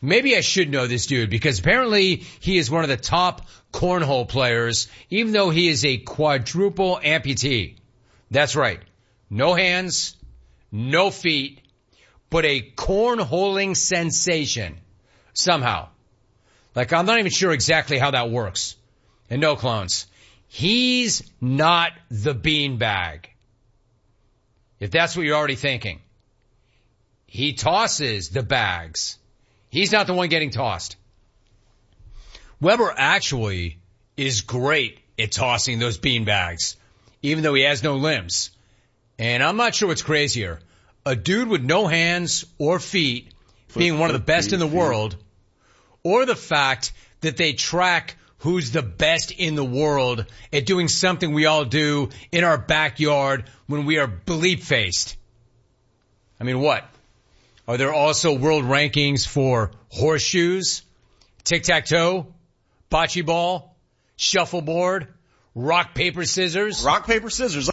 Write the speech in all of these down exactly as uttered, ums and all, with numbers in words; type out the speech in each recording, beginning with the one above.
Maybe I should know this dude because apparently he is one of the top cornhole players, even though he is a quadruple amputee. That's right. No hands, no feet, but a cornholing sensation somehow. Like, I'm not even sure exactly how that works. And no clones. He's not the beanbag. If that's what you're already thinking. He tosses the bags. He's not the one getting tossed. Weber actually is great at tossing those beanbags, even though he has no limbs. And I'm not sure what's crazier. A dude with no hands or feet being one of the best in the world, or the fact that they track who's the best in the world at doing something we all do in our backyard when we are bleep-faced. I mean, what? Are there also world rankings for horseshoes, tic-tac-toe, bocce ball, shuffleboard, rock, paper, scissors? Rock, paper, scissors.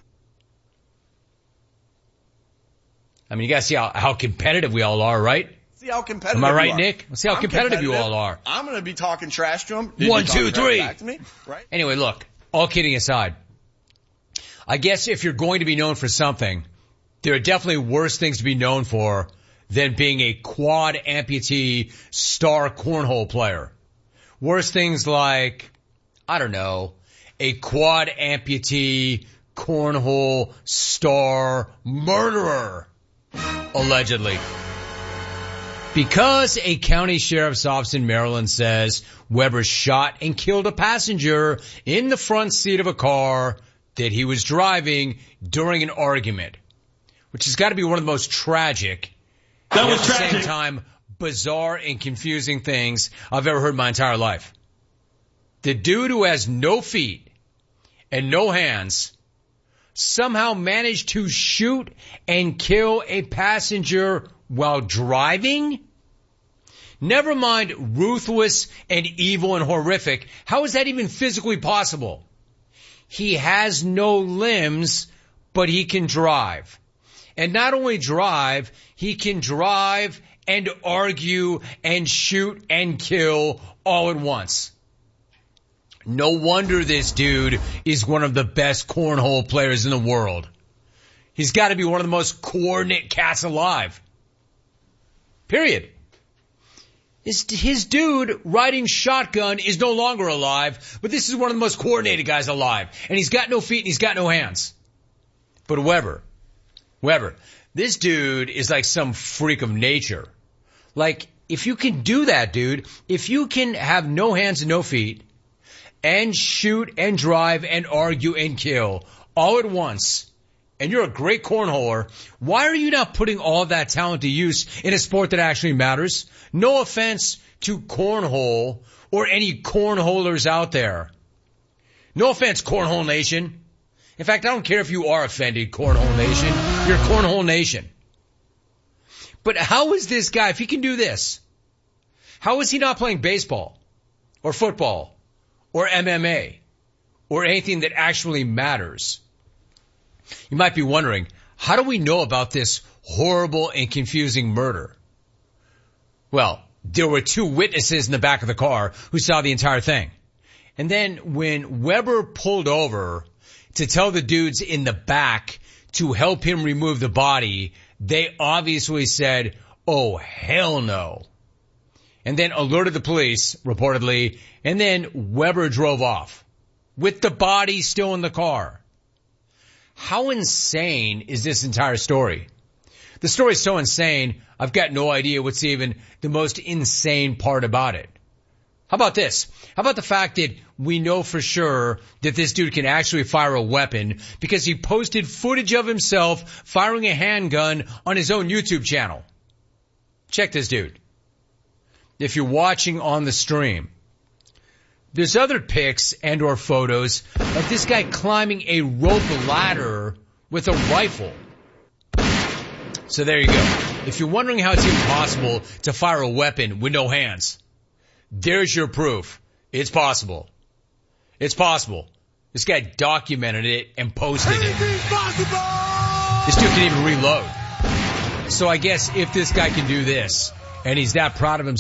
I mean, you gotta see how, how competitive we all are, right? See how competitive Am I right, you are. Nick? Let's see how competitive, competitive you all are. I'm going to be talking trash to him. One, two, three. Back to me, right? Anyway, look, all kidding aside, I guess if you're going to be known for something, there are definitely worse things to be known for than being a quad amputee star cornhole player. Worse things like, I don't know, a quad amputee cornhole star murderer, allegedly. Because a county sheriff's office in Maryland says Weber shot and killed a passenger in the front seat of a car that he was driving during an argument, which has got to be one of the most tragic, that and was at the tragic. same time bizarre and confusing things I've ever heard in my entire life. The dude who has no feet and no hands somehow managed to shoot and kill a passenger while driving? Never mind ruthless and evil and horrific. How is that even physically possible? He has no limbs, but he can drive. And not only drive, he can drive and argue and shoot and kill all at once. No wonder this dude is one of the best cornhole players in the world. He's got to be one of the most coordinate cats alive. Period. His, his dude riding shotgun is no longer alive, but this is one of the most coordinated guys alive. And he's got no feet and he's got no hands. But Weber, Weber, this dude is like some freak of nature. Like, if you can do that, dude, if you can have no hands and no feet and shoot and drive and argue and kill all at once, and you're a great cornholer, why are you not putting all that talent to use in a sport that actually matters? No offense to cornhole or any cornholers out there. No offense, Cornhole Nation. In fact, I don't care if you are offended, Cornhole Nation. You're Cornhole Nation. But how is this guy, if he can do this, how is he not playing baseball or football or M M A or anything that actually matters? You might be wondering, how do we know about this horrible and confusing murder? Well, there were two witnesses in the back of the car who saw the entire thing. And then when Weber pulled over to tell the dudes in the back to help him remove the body, they obviously said, oh, hell no. And then alerted the police, reportedly, and then Weber drove off with the body still in the car. How insane is this entire story? The story is so insane, I've got no idea what's even the most insane part about it. How about this? How about the fact that we know for sure that this dude can actually fire a weapon because he posted footage of himself firing a handgun on his own YouTube channel. Check this dude. If you're watching on the stream, there's other pics and or photos of this guy climbing a rope ladder with a rifle. So there you go. If you're wondering how it's even possible to fire a weapon with no hands, there's your proof. It's possible. It's possible. This guy documented it and posted it. Possible! This dude can even reload. So I guess if this guy can do this, and he's that proud of himself,